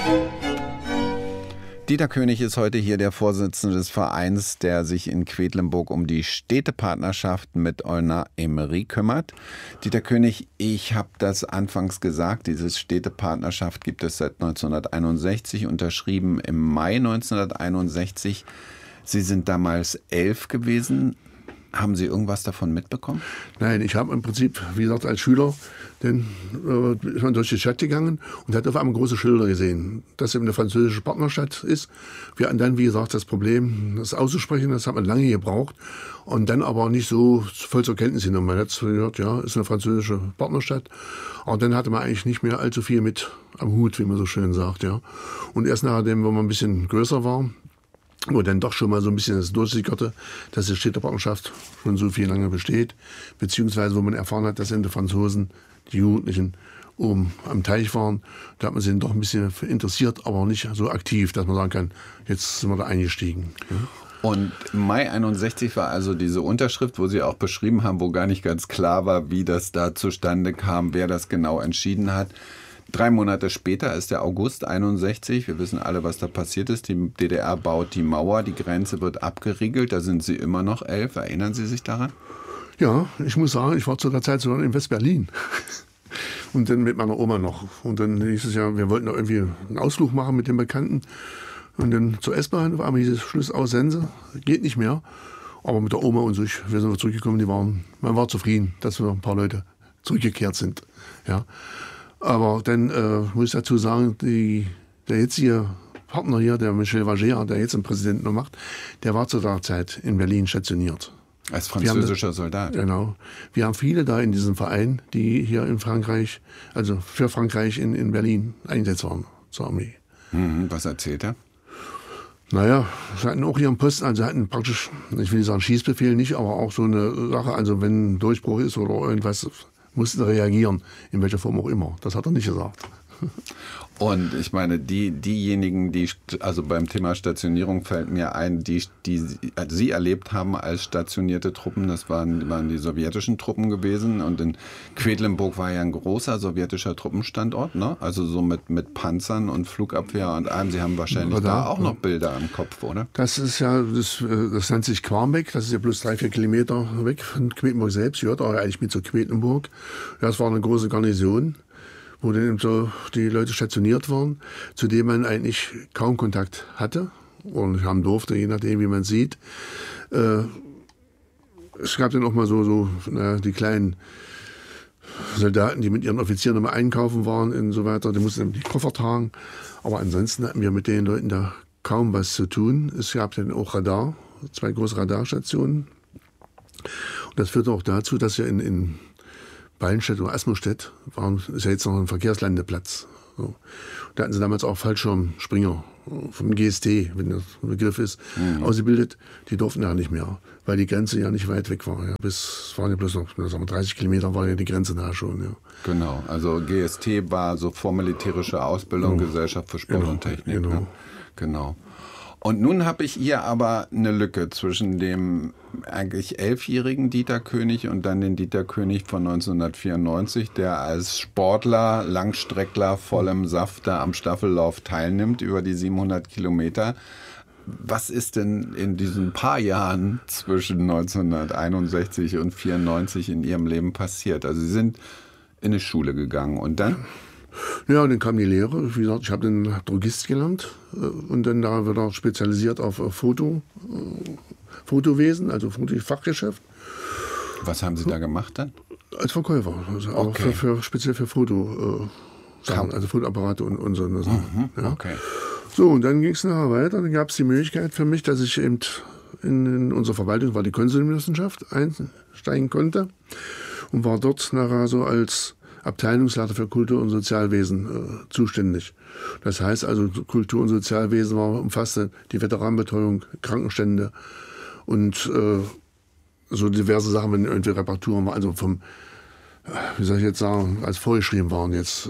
Dieter König ist heute hier der Vorsitzende des Vereins, der sich in Quedlinburg um die Städtepartnerschaft mit Eulner-Emery kümmert. Dieter König, ich habe das anfangs gesagt, diese Städtepartnerschaft gibt es seit 1961, unterschrieben im Mai 1961. Sie sind damals 11 gewesen. Haben Sie irgendwas davon mitbekommen? Nein, ich habe im Prinzip, wie gesagt, als Schüler ist man durch die Stadt gegangen und hat auf einmal große Schilder gesehen, dass eben eine französische Partnerstadt ist. Wir hatten dann, wie gesagt, das Problem, das auszusprechen, das hat man lange gebraucht und dann aber nicht so voll zur Kenntnis genommen. Man hat gehört, ja, ist eine französische Partnerstadt, aber dann hatte man eigentlich nicht mehr allzu viel mit am Hut, wie man so schön sagt. Ja. Und erst nachdem, wo man ein bisschen größer war, wo dann doch schon mal so ein bisschen das durchsickerte, dass die Städtepartnerschaft schon so viel lange besteht, beziehungsweise wo man erfahren hat, dass die Franzosen, die Jugendlichen, oben am Teich waren. Da hat man sich dann doch ein bisschen interessiert, aber nicht so aktiv, dass man sagen kann, jetzt sind wir da eingestiegen. Ja. Und Mai 61 war also diese Unterschrift, wo Sie auch beschrieben haben, wo gar nicht ganz klar war, wie das da zustande kam, wer das genau entschieden hat. 3 Monate später ist der August 61. Wir wissen alle, was da passiert ist. Die DDR baut die Mauer, die Grenze wird abgeriegelt. Da sind Sie immer noch 11. Erinnern Sie sich daran? Ja, ich muss sagen, ich war zu der Zeit sogar in West-Berlin. Und dann mit meiner Oma noch. Und dann hieß es ja, wir wollten noch irgendwie einen Ausflug machen mit den Bekannten. Und dann zur S-Bahn, auf einmal hieß es, Schluss aus Sense, geht nicht mehr. Aber mit der Oma und so, wir sind zurückgekommen, man war zufrieden, dass wir ein paar Leute zurückgekehrt sind. Ja. Aber dann muss ich dazu sagen, der jetzige Partner hier, der Michel Vager, der jetzt den Präsidenten noch macht, der war zu der Zeit in Berlin stationiert. Als französischer Soldat. Genau. Wir haben viele da in diesem Verein, die hier in Frankreich, also für Frankreich in Berlin eingesetzt waren zur Armee. Was erzählt er? Naja, sie hatten auch ihren Posten, also hatten praktisch, ich will nicht sagen Schießbefehl nicht, aber auch so eine Sache, also wenn ein Durchbruch ist oder irgendwas, mussten reagieren, in welcher Form auch immer. Das hat er nicht gesagt. Und ich meine, diejenigen, die, also beim Thema Stationierung fällt mir ein, die Sie erlebt haben als stationierte Truppen, das waren die sowjetischen Truppen gewesen. Und in Quedlinburg war ja ein großer sowjetischer Truppenstandort, ne? Also so mit Panzern und Flugabwehr und allem. Sie haben wahrscheinlich da auch noch Bilder im Kopf, oder? Das ist ja, das nennt sich Quarmbeck, das ist ja bloß 3-4 Kilometer weg von Quedlinburg selbst, gehört auch eigentlich mit zu Quedlinburg. Ja, es war eine große Garnison, wo dann eben so die Leute stationiert waren, zu denen man eigentlich kaum Kontakt hatte und haben durfte, je nachdem, wie man sieht. Es gab dann auch mal so die kleinen Soldaten, die mit ihren Offizieren immer einkaufen waren und so weiter, die mussten dann die Koffer tragen. Aber ansonsten hatten wir mit den Leuten da kaum was zu tun. Es gab dann auch Radar, 2 große Radarstationen. Und das führte auch dazu, dass wir in Ballenstedt oder Asmostedt ist ja jetzt noch ein Verkehrslandeplatz. So. Da hatten sie damals auch Fallschirmspringer vom GST, wenn das ein Begriff ist, ausgebildet. Die durften ja nicht mehr, weil die Grenze ja nicht weit weg war. Ja. Es waren ja bloß noch 30 Kilometer, war ja die Grenze da schon. Ja. Genau, also GST war so vormilitärische Ausbildung, Gesellschaft für Sport und Technik. Genau. Ne? Genau. Und nun habe ich hier aber eine Lücke zwischen dem eigentlich 11-jährigen Dieter König und dann den Dieter König von 1994, der als Sportler, Langstreckler, voll im Saft da am Staffellauf teilnimmt über die 700 Kilometer. Was ist denn in diesen paar Jahren zwischen 1961 und 1994 in Ihrem Leben passiert? Also Sie sind in eine Schule gegangen und dann? Ja, und dann kam die Lehre. Wie gesagt, ich habe den Drogist gelernt und dann da wieder spezialisiert auf Fotowesen, also Fachgeschäft. Was haben Sie da gemacht dann? Als Verkäufer, also auch speziell für Fotosachen, also Fotoapparate und so eine Sachen. Ja. Okay. So, und dann ging es nachher weiter. Dann gab es die Möglichkeit für mich, dass ich eben in unserer Verwaltung, war die Konsulwissenschaft, einsteigen konnte und war dort nachher so als Abteilungsleiter für Kultur- und Sozialwesen zuständig. Das heißt also, Kultur- und Sozialwesen umfasste die Veteranenbetreuung, Krankenstände und so diverse Sachen, wenn irgendwie Reparaturen waren, also vom, wie soll ich jetzt sagen, als vorgeschrieben waren jetzt,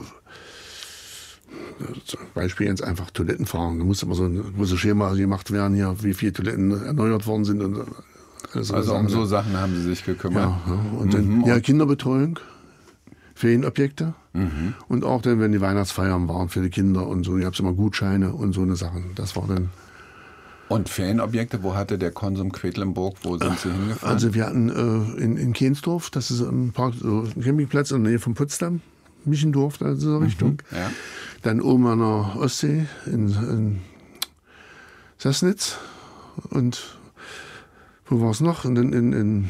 zum Beispiel jetzt einfach Toiletten fahren. Da muss immer so ein großes Schema gemacht werden, hier, wie viele Toiletten erneuert worden sind. Und also um so Sachen haben Sie sich gekümmert? Ja, und dann Kinderbetreuung. Ferienobjekte. Und auch dann, wenn die Weihnachtsfeiern waren für die Kinder und so, gab es immer Gutscheine und so eine Sachen. Das war dann. Und Ferienobjekte, wo hatte der Konsum Quedlinburg, wo sind Sie hingefahren? Also wir hatten in Kehnsdorf, das ist ein Park, so ein Campingplatz in der Nähe von Potsdam, Michendorf, da in dieser Richtung. Ja. Dann oben an der Ostsee in Sassnitz und wo war es noch? Und dann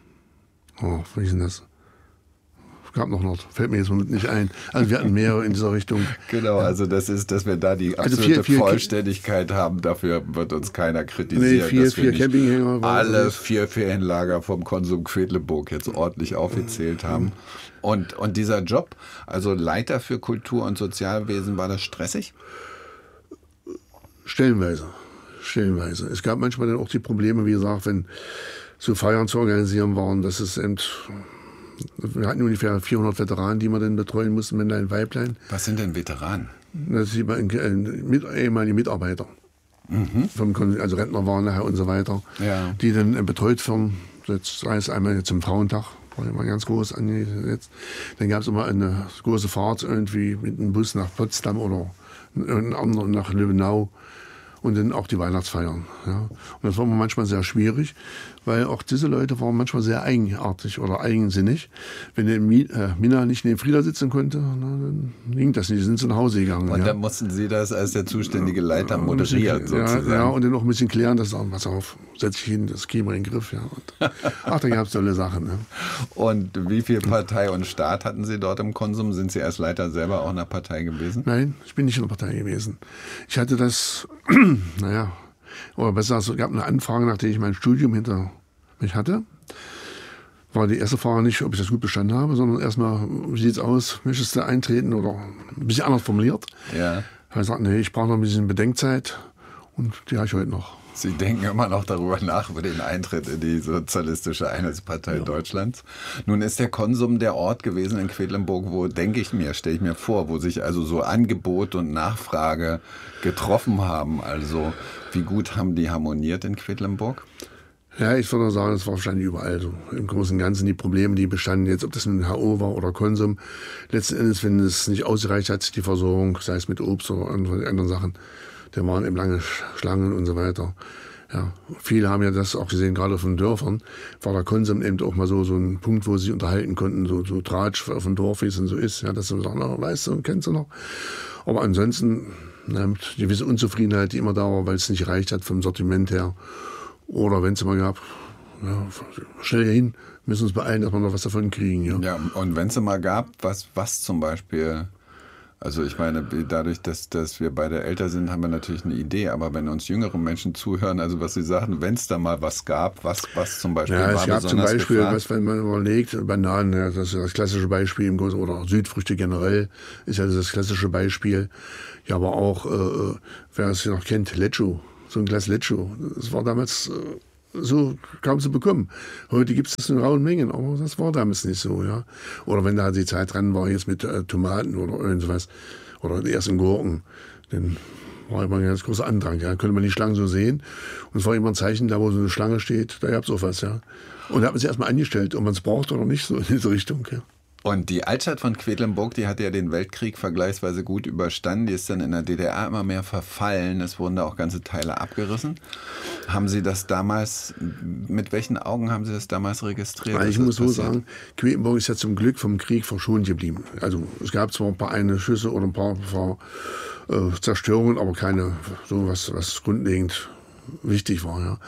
wie ist denn das? Es gab noch Nord, fällt mir jetzt mal nicht ein. Also wir hatten mehrere in dieser Richtung. Genau, also dass wir da die absolute Vollständigkeit haben, dafür wird uns keiner kritisieren. Nee, vier Campinghänger. Alle 4 Ferienlager vom Konsum Quedlinburg jetzt ordentlich aufgezählt haben. Und dieser Job, also Leiter für Kultur- und Sozialwesen, war das stressig? Stellenweise. Es gab manchmal dann auch die Probleme, wie gesagt, wenn so Feiern zu organisieren waren, dass es eben, wir hatten ungefähr 400 Veteranen, die wir dann betreuen mussten, Männlein, Weiblein. Was sind denn Veteranen? Das sind ehemalige Mitarbeiter, also Rentner waren nachher und so weiter, die dann betreut werden. Jetzt sei es einmal zum Frauentag, war immer ganz groß angesetzt. Dann gab es immer eine große Fahrt irgendwie mit einem Bus nach Potsdam oder einen anderen nach Löwenau. Und dann auch die Weihnachtsfeiern. Ja. Und das war manchmal sehr schwierig, weil auch diese Leute waren manchmal sehr eigenartig oder eigensinnig. Wenn der Mina nicht neben Frieda sitzen konnte, dann ging das nicht, die sind sie nach Hause gegangen. Und dann mussten Sie das als der zuständige Leiter moderieren, sozusagen. Ja, und dann noch ein bisschen klären, dass sagen, pass auf, setz dich hin, das kriegen wir in den Griff. Ja. Und, da gab es tolle Sachen. Ja. Und wie viel Partei und Staat hatten Sie dort im Konsum? Sind Sie als Leiter selber auch in der Partei gewesen? Nein, ich bin nicht in der Partei gewesen. Ich hatte das... oder besser, es gab eine Anfrage, nachdem ich mein Studium hinter mich hatte. War die erste Frage nicht, ob ich das gut bestanden habe, sondern erstmal, wie sieht es aus, möchtest du eintreten oder ein bisschen anders formuliert. Ja. Da habe ich gesagt, nee, ich brauche noch ein bisschen Bedenkzeit und die habe ich heute noch. Sie denken immer noch darüber nach, über den Eintritt in die Sozialistische Einheitspartei Deutschlands. Nun ist der Konsum der Ort gewesen in Quedlinburg, wo, stelle ich mir vor, wo sich also so Angebot und Nachfrage getroffen haben. Also wie gut haben die harmoniert in Quedlinburg? Ja, ich würde sagen, es war wahrscheinlich überall so. Im Großen und Ganzen die Probleme, die bestanden jetzt, ob das nun HO war oder Konsum. Letzten Endes, wenn es nicht ausgereicht hat, die Versorgung, sei es mit Obst oder anderen Sachen, da waren eben lange Schlangen und so weiter. Ja, viele haben ja das auch gesehen, gerade von Dörfern, war der Konsum eben auch mal so ein Punkt, wo sie sich unterhalten konnten, so Tratsch auf dem Dorf, wie es denn so ist. Ja, das ist noch, weißt du, kennst du noch. Aber ansonsten, eine gewisse Unzufriedenheit, die immer da war, weil es nicht reicht hat vom Sortiment her. Oder wenn es immer gab, ja, schnell hin, müssen uns beeilen, dass wir noch was davon kriegen. Ja, ja, und wenn es immer gab, was zum Beispiel... Also ich meine, dadurch, dass wir beide älter sind, haben wir natürlich eine Idee. Aber wenn uns jüngere Menschen zuhören, also was Sie sagen, wenn es da mal was gab, was zum Beispiel war besonders gefragt? Ja, es gab zum Beispiel, was, wenn man überlegt, Bananen, ja, das ist das klassische Beispiel, oder Südfrüchte generell ist ja das klassische Beispiel. Ja, aber auch, wer es noch kennt, Lecho, so ein Glas Lecho. Das war damals... so kaum zu bekommen. Heute gibt es das in rauen Mengen, aber das war damals nicht so. Ja. Oder wenn da die Zeit dran war, jetzt mit Tomaten oder irgendwas, oder die ersten Gurken, dann war immer ein ganz großer Andrang. Ja. Konnte man die Schlangen so sehen. Und es war immer ein Zeichen, da wo so eine Schlange steht, da gab es auch was. Ja. Und da hat man sich erstmal angestellt, ob man es braucht oder nicht, so in diese Richtung. Ja. Und die Altstadt von Quedlinburg, die hatte ja den Weltkrieg vergleichsweise gut überstanden. Die ist dann in der DDR immer mehr verfallen. Es wurden da auch ganze Teile abgerissen. Haben Sie das damals, mit welchen Augen haben Sie das damals registriert? Ich muss so sagen, Quedlinburg ist ja zum Glück vom Krieg verschont geblieben. Also es gab zwar ein paar Schüsse oder ein paar Zerstörungen, aber keine so was grundlegend wichtig war. Ja.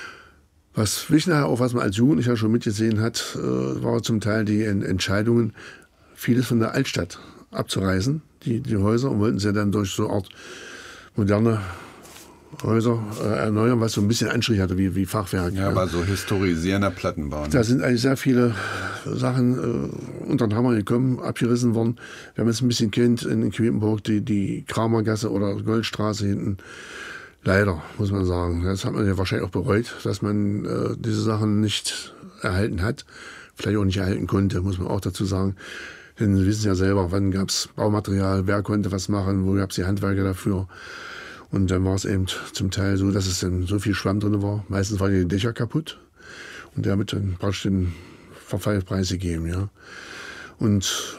Was wichtig auch, was man als Jugendlicher schon mitgesehen hat, war zum Teil die Entscheidungen, vieles von der Altstadt abzureißen, die Häuser, und wollten sie dann durch so eine Art moderne Häuser erneuern, was so ein bisschen Anstrich hatte, wie Fachwerk. Ja, aber so historisierender Plattenbau. Ne? Da sind eigentlich sehr viele Sachen unter den Hammer gekommen, abgerissen worden. Wenn man es ein bisschen kennt, in Quedlinburg, die Kramergasse oder Goldstraße hinten, leider, muss man sagen. Das hat man ja wahrscheinlich auch bereut, dass man diese Sachen nicht erhalten hat. Vielleicht auch nicht erhalten konnte, muss man auch dazu sagen. Denn Sie wissen ja selber, wann gab es Baumaterial, wer konnte was machen, wo gab es die Handwerker dafür. Und dann war es eben zum Teil so, dass es dann so viel Schwamm drin war. Meistens waren die Dächer kaputt. Und der hat dann praktisch den Verfallpreis gegeben. Ja. Und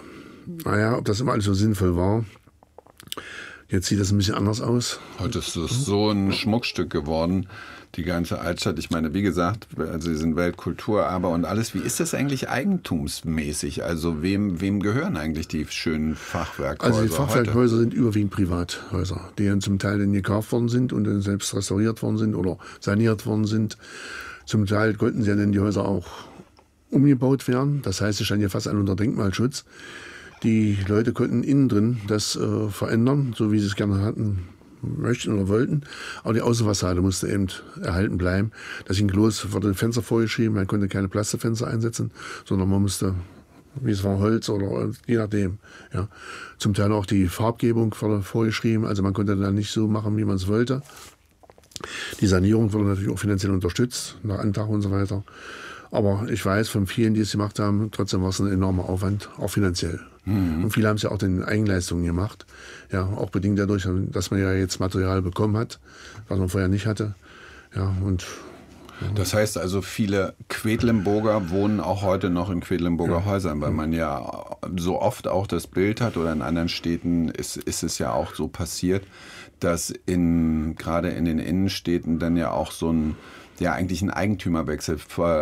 naja, ob das immer alles so sinnvoll war. Jetzt sieht das ein bisschen anders aus. Heute ist es so ein Schmuckstück geworden, die ganze Altstadt. Ich meine, wie gesagt, also Sie sind Weltkulturerbe und alles. Wie ist das eigentlich eigentumsmäßig? Also wem gehören eigentlich die schönen Fachwerkhäuser? Also die Fachwerkhäuser sind überwiegend Privathäuser, die dann zum Teil dann gekauft worden sind und dann selbst restauriert worden sind oder saniert worden sind. Zum Teil konnten sie dann die Häuser auch umgebaut werden. Das heißt, sie standen ja fast alle unter Denkmalschutz. Die Leute konnten innen drin das verändern, so wie sie es gerne hatten, möchten oder wollten. Aber die Außenfassade musste eben erhalten bleiben. Das ging los, wurde ein Fenster vorgeschrieben, man konnte keine Plastikfenster einsetzen, sondern man musste, wie es war, Holz oder je nachdem. Ja. Zum Teil auch die Farbgebung wurde vorgeschrieben, also man konnte dann nicht so machen, wie man es wollte. Die Sanierung wurde natürlich auch finanziell unterstützt, nach Antrag und so weiter. Aber ich weiß von vielen, die es gemacht haben, trotzdem war es ein enormer Aufwand, auch finanziell. Und viele haben es ja auch in Eigenleistungen gemacht. Ja, auch bedingt dadurch, dass man ja jetzt Material bekommen hat, was man vorher nicht hatte. Ja, und das heißt also, viele Quedlinburger wohnen auch heute noch in Quedlinburger Häusern, weil man ja so oft auch das Bild hat, oder in anderen Städten ist es ja auch so passiert, dass gerade in den Innenstädten dann ja auch so eigentlich ein Eigentümerwechsel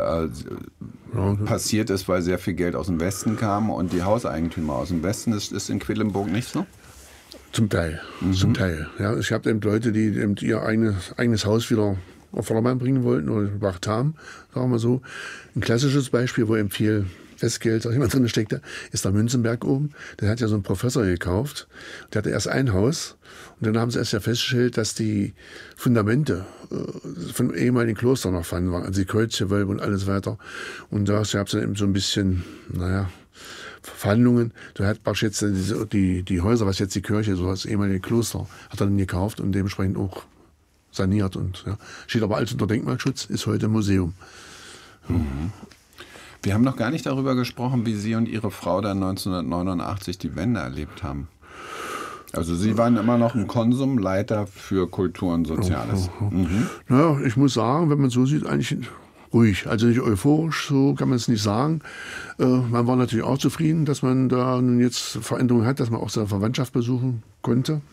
passiert ist, weil sehr viel Geld aus dem Westen kam und die Hauseigentümer aus dem Westen. Ist in Quedlinburg nicht so? Zum Teil. Ja, ich habe eben Leute, die eben ihr eigenes Haus wieder auf Vordermann bringen wollten oder gebracht haben, sagen wir mal so. Ein klassisches Beispiel, wo eben viel Festgeld, sag ich mal, drin steckte, ist der Münzenberg oben. Der hat ja so einen Professor gekauft. Der hatte erst ein Haus und dann haben sie erst ja festgestellt, dass die Fundamente von ehemaligen Klostern noch vorhanden waren, also die Kreuzgewölbe und alles weiter. Und da gab es dann eben so ein bisschen, Verhandlungen. Da hat Barsch jetzt die Häuser, was jetzt die Kirche, so das ehemalige Kloster, hat er dann gekauft und dementsprechend auch saniert. Und steht aber alles unter Denkmalschutz, ist heute ein Museum. Mhm. Wir haben noch gar nicht darüber gesprochen, wie Sie und Ihre Frau dann 1989 die Wende erlebt haben. Also Sie waren immer noch ein Konsumleiter für Kultur und Soziales. Mhm. Ja, ich muss sagen, wenn man so sieht, eigentlich ruhig. Also nicht euphorisch, so kann man es nicht sagen. Man war natürlich auch zufrieden, dass man da nun jetzt Veränderungen hat, dass man auch seine Verwandtschaft besuchen konnte.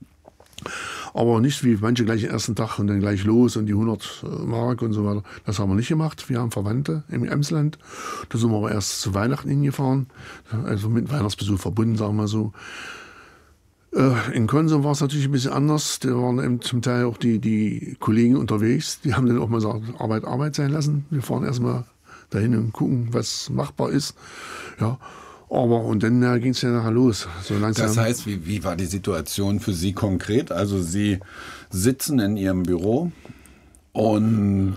Aber nicht wie manche gleich den ersten Tag und dann gleich los und die 100 Mark und so weiter. Das haben wir nicht gemacht. Wir haben Verwandte im Emsland. Da sind wir aber erst zu Weihnachten hingefahren. Also mit Weihnachtsbesuch verbunden, sagen wir so. In Konsum war es natürlich ein bisschen anders. Da waren eben zum Teil auch die Kollegen unterwegs. Die haben dann auch mal gesagt, Arbeit sein lassen. Wir fahren erstmal dahin und gucken, was machbar ist. Ja. Und dann ging es ja nachher los. So langsam. Das heißt, wie war die Situation für Sie konkret? Also Sie sitzen in Ihrem Büro und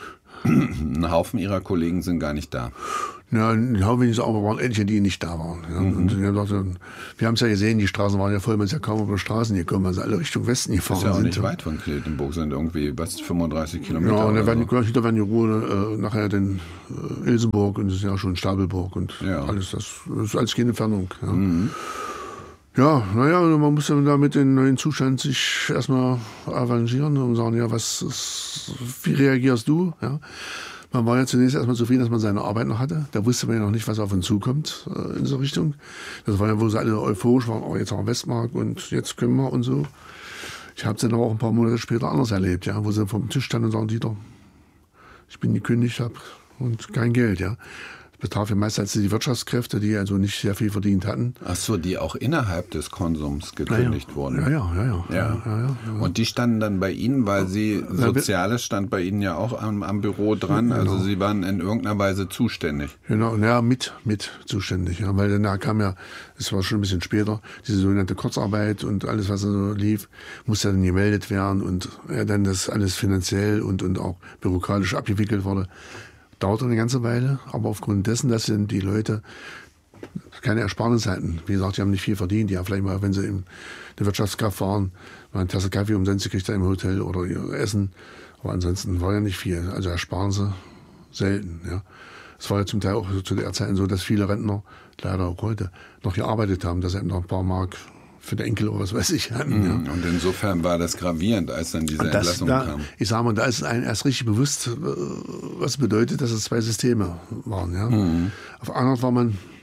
ein Haufen Ihrer Kollegen sind gar nicht da. Ja, ein Haufen nicht, aber waren etliche, die nicht da waren. Ja. Und wir haben es ja gesehen, die Straßen waren ja voll, man ist ja kaum über die Straßen gekommen, also alle Richtung Westen gefahren. Das ist ja auch nicht weit von Quedlinburg, sind irgendwie 35 Kilometer. Ja, und dann werden die Ruhe nachher den Ilsenburg und das ist ja schon Stabelburg und alles, das ist alles keine Entfernung. Ja. Mhm. Ja, man muss dann da mit dem neuen Zustand sich erstmal arrangieren und sagen, wie reagierst du? Ja. Man war ja zunächst erstmal zufrieden, dass man seine Arbeit noch hatte. Da wusste man ja noch nicht, was auf uns zukommt in so Richtung. Das war ja, wo sie alle euphorisch waren, jetzt haben wir Westmark und jetzt können wir und so. Ich habe es dann aber auch ein paar Monate später anders erlebt, ja, wo sie vom Tisch standen und sagen, Dieter, ich bin gekündigt, habe und kein Geld, ja. Das betraf ja meistens die Wirtschaftskräfte, die also nicht sehr viel verdient hatten. Ach so, die auch innerhalb des Konsums gekündigt wurden. Ja. Und die standen dann bei Ihnen, weil Sie, Soziales stand bei Ihnen ja auch am Büro dran, also genau. Sie waren in irgendeiner Weise zuständig. Genau, mit zuständig, ja, weil danach kam ja, es war schon ein bisschen später, diese sogenannte Kurzarbeit und alles, was so lief, musste dann gemeldet werden und dann das alles finanziell und auch bürokratisch abgewickelt wurde. Dauert eine ganze Weile, aber aufgrund dessen, dass die Leute keine Ersparnis hatten. Wie gesagt, die haben nicht viel verdient. Die haben vielleicht mal, wenn sie in der Wirtschaftskraft waren, mal eine Tasse Kaffee umsonst gekriegt im Hotel oder ihr Essen. Aber ansonsten war ja nicht viel. Also ersparen sie selten. Ja. Es war ja zum Teil auch zu der Zeit so, dass viele Rentner, leider auch heute, noch gearbeitet haben, dass sie noch ein paar Mark für den Enkel oder was weiß ich hatten. Ja. Und insofern war das gravierend, als dann diese Entlassung kam. Ich sage mal, da ist einem erst richtig bewusst, was bedeutet, dass es zwei Systeme waren. Ja. Auf einer Art war man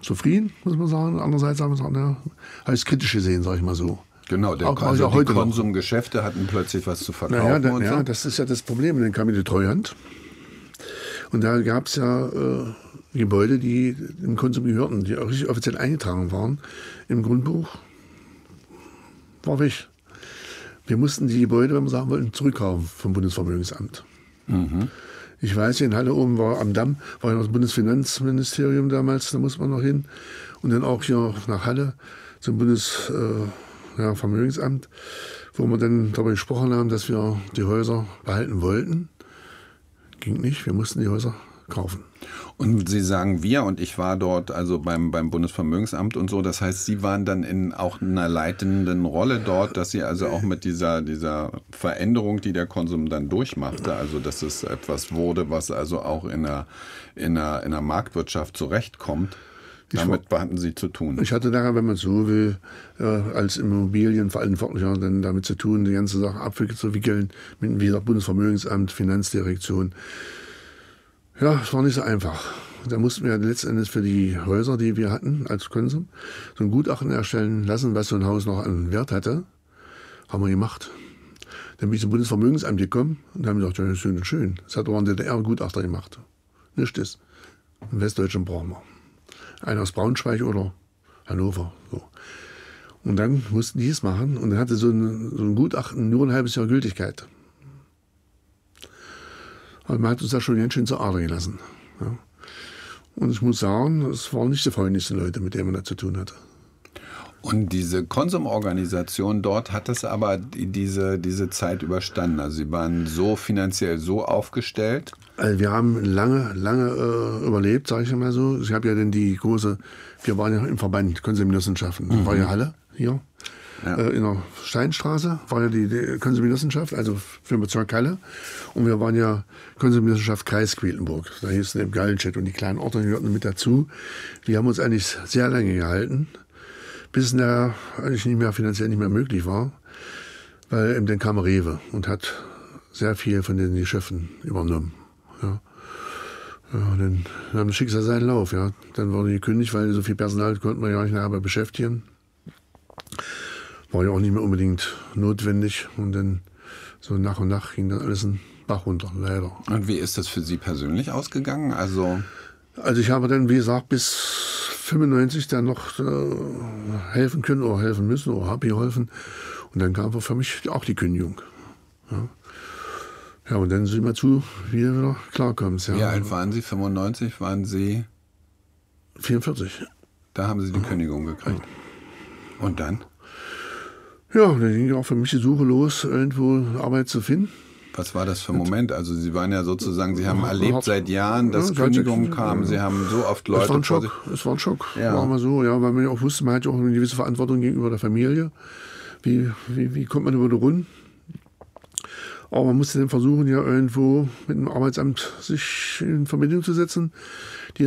zufrieden, muss man sagen. Andererseits haben wir gesagt, habe ich es kritisch gesehen, sage ich mal so. Genau, die Konsumgeschäfte hatten plötzlich was zu verkaufen. Das ist ja das Problem. Und dann kam die Treuhand. Und da gab es ja Gebäude, die dem Konsum gehörten, die auch richtig offiziell eingetragen waren im Grundbuch. War weg. Wir mussten die Gebäude, wenn wir sagen wollten, zurückkaufen vom Bundesvermögensamt. Mhm. Ich weiß, in Halle oben war am Damm, war ja noch das Bundesfinanzministerium damals, da muss man noch hin. Und dann auch hier nach Halle zum Bundesvermögensamt, wo wir dann darüber gesprochen haben, dass wir die Häuser behalten wollten. Ging nicht, wir mussten die Häuser kaufen. Und Sie sagen wir, und ich war dort also beim Bundesvermögensamt und so, das heißt, Sie waren dann in auch einer leitenden Rolle dort, dass Sie also auch mit dieser Veränderung, die der Konsum dann durchmachte, also dass es etwas wurde, was also auch in einer Marktwirtschaft zurechtkommt, damit hatten Sie zu tun. Ich hatte daran, wenn man so will, als Immobilienverantwortlicher dann damit zu tun, die ganze Sache abzuwickeln, mit wie gesagt, Bundesvermögensamt, Finanzdirektion. Ja, es war nicht so einfach. Da mussten wir letzten Endes für die Häuser, die wir hatten als Konsum, so ein Gutachten erstellen lassen, was so ein Haus noch an Wert hatte. Haben wir gemacht. Dann bin ich zum Bundesvermögensamt gekommen und haben gesagt, ja, das ist schön und schön. Das hat aber ein DDR-Gutachter gemacht. Nichts ist. In Westdeutschland brauchen wir. Einer aus Braunschweig oder Hannover. So. Und dann mussten die es machen und dann hatte so ein Gutachten nur ein halbes Jahr Gültigkeit. Aber man hat uns da schon ganz schön zur Ader gelassen. Ja. Und ich muss sagen, es waren nicht die freundlichsten Leute, mit denen man da zu tun hatte. Und diese Konsumorganisation dort hat das aber diese Zeit überstanden. Also Sie waren so finanziell so aufgestellt. Also wir haben lange überlebt, sage ich mal so. Ich habe ja dann wir waren ja im Verband Konsumgenossenschaften. Da war ja Halle hier. Ja. In der Steinstraße war ja die Konsumgenossenschaft, also für den Bezirk Halle. Und wir waren ja Konsumgenossenschaft Kreis Quedlinburg. Da hieß es neben Gallenstedt und die kleinen Orte gehörten mit dazu. Die haben uns eigentlich sehr lange gehalten, bis es eigentlich finanziell nicht mehr möglich war. Weil eben dann kam Rewe und hat sehr viel von den Geschäften übernommen. Ja. Ja, dann nahm das Schicksal seinen Lauf. Ja. Dann wurde gekündigt, weil so viel Personal konnten wir ja nicht nachher beschäftigen. War ja auch nicht mehr unbedingt notwendig. Und dann so nach und nach ging dann alles einen Bach runter, leider. Und wie ist das für Sie persönlich ausgegangen? Also ich habe dann, wie gesagt, bis 95 dann noch helfen können oder helfen müssen oder habe geholfen. Und dann kam für mich auch die Kündigung. Ja, und dann sehen wir zu, wie du wieder klarkommst. Ja. Wie alt waren Sie? 95 waren Sie? 44. Da haben Sie die Kündigung gekriegt. Und dann? Ja, dann ging auch für mich die Suche los, irgendwo Arbeit zu finden. Was war das für ein Moment? Also Sie waren ja sozusagen, Sie haben erlebt seit Jahren, dass Kündigungen kamen. Sie haben so oft Leute... Es war ein Schock. Ja. War mal so, ja, weil man ja auch wusste, man hat ja auch eine gewisse Verantwortung gegenüber der Familie. Wie kommt man über die Runden? Aber man musste dann versuchen, ja irgendwo mit dem Arbeitsamt sich in Verbindung zu setzen.